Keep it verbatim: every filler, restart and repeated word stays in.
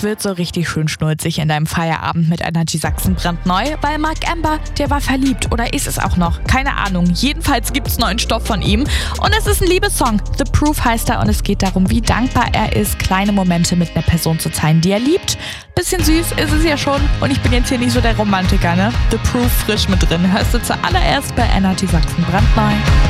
Es wird so richtig schön schnulzig in deinem Feierabend mit Energy Sachsen brandneu, weil Marc Ember, der war verliebt oder ist es auch noch, keine Ahnung. Jedenfalls gibt's neuen Stoff von ihm und es ist ein Liebessong. The Proof heißt er und es geht darum, wie dankbar er ist, kleine Momente mit einer Person zu teilen, die er liebt. Bisschen süß ist es ja schon und ich bin jetzt hier nicht so der Romantiker, ne? The Proof frisch mit drin. Hörst du zuallererst bei Energy Sachsen brandneu.